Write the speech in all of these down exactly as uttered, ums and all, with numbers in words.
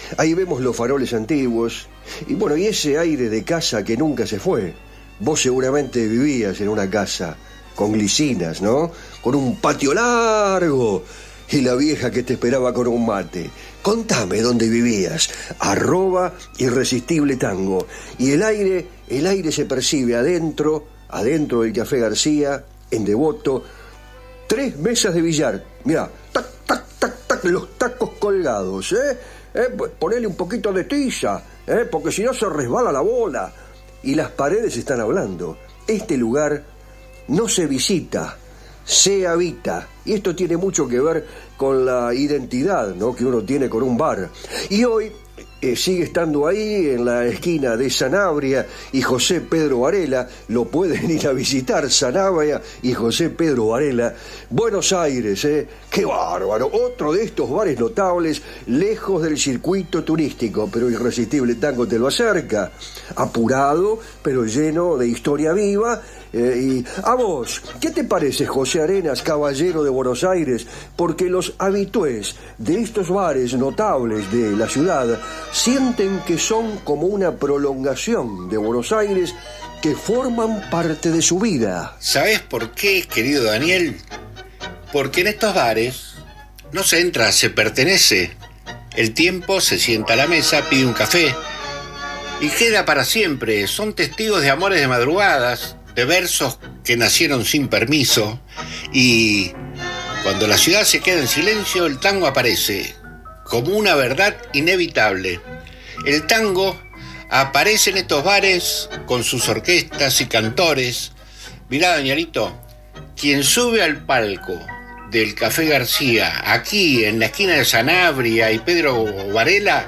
Ahí vemos los faroles antiguos y bueno, y ese aire de casa que nunca se fue. Vos seguramente vivías en una casa con glicinas, ¿no? Con un patio largo y la vieja que te esperaba con un mate. Contame dónde vivías. Arroba Irresistible Tango. Y el aire, el aire se percibe adentro, adentro del Café García, en Devoto. Tres mesas de billar. Mirá, tac, tac, tac, tac, los tacos colgados, ¿eh? ¿Eh? Ponele un poquito de tiza, ¿eh? Porque si no se resbala la bola. Y las paredes están hablando. Este lugar no se visita, se habita. Y esto tiene mucho que ver con la identidad, ¿no?, que uno tiene con un bar. Y hoy eh, sigue estando ahí en la esquina de Sanabria y José Pedro Varela. Lo pueden ir a visitar, Sanabria y José Pedro Varela. Buenos Aires, ¿eh? ¡Qué bárbaro! Otro de estos bares notables, lejos del circuito turístico, pero Irresistible Tango te lo acerca. Apurado, pero lleno de historia viva. Eh, y a vos, ¿qué te parece, José Arenas, caballero de Buenos Aires? Porque los habitués de estos bares notables de la ciudad sienten que son como una prolongación de Buenos Aires, que forman parte de su vida. ¿Sabés por qué, querido Daniel? Porque en estos bares no se entra, se pertenece. El tiempo se sienta a la mesa, pide un café y queda para siempre. Son testigos de amores de madrugadas, de versos que nacieron sin permiso, y cuando la ciudad se queda en silencio, el tango aparece como una verdad inevitable. El tango aparece en estos bares con sus orquestas y cantores. Mirá, Danielito, quien sube al palco del Café García, aquí en la esquina de Sanabria y Pedro Varela,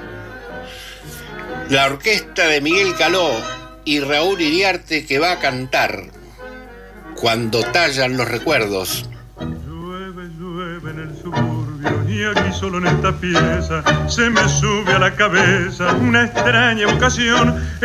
la orquesta de Miguel Caló y Raúl Iriarte, que va a cantar Cuando tallan los recuerdos. Llueve, llueve en el suburbio y aquí solo en esta pieza se me sube a la cabeza una extraña vocación.